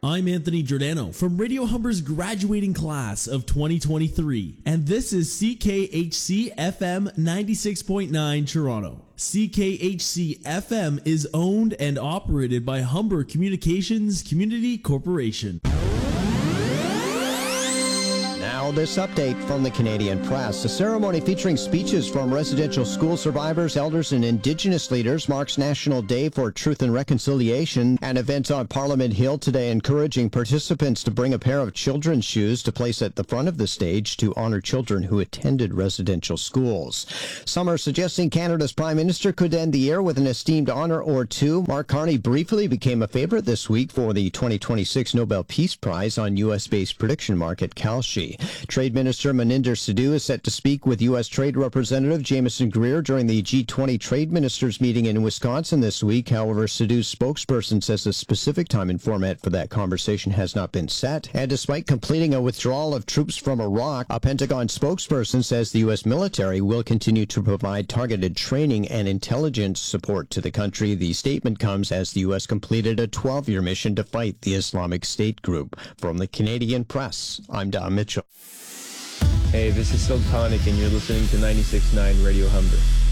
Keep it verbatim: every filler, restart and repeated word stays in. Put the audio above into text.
I'm Anthony Giordano from Radio Humber's graduating class of twenty twenty-three, and this is C K H C F M ninety-six point nine Toronto. C K H C F M is owned and operated by Humber Communications Community Corporation. Now, this update from the Canadian Press. A ceremony featuring speeches from residential school survivors, elders, and Indigenous leaders marks National Day for Truth and Reconciliation. An event on Parliament Hill today encouraging participants to bring a pair of children's shoes to place at the front of the stage to honor children who attended residential schools. Some are suggesting Canada's Prime Minister could end the year with an esteemed honor or two. Mark Carney briefly became a favorite this week for the twenty twenty-six Nobel Peace Prize on U S-based prediction market Kalshi. Trade Minister Maninder Sidhu is set to speak with U S Trade Representative Jameson Greer during the G twenty Trade Ministers meeting in Wisconsin this week. However, Sidhu's spokesperson says the specific time and format for that conversation has not been set. And despite completing a withdrawal of troops from Iraq, a Pentagon spokesperson says the U S military will continue to provide targeted training and intelligence support to the country. The statement comes as the U S completed a twelve-year mission to fight the Islamic State group. From the Canadian Press, I'm Don Mitchell. Hey, this is Silk Tonic, and you're listening to ninety-six point nine Radio Humber.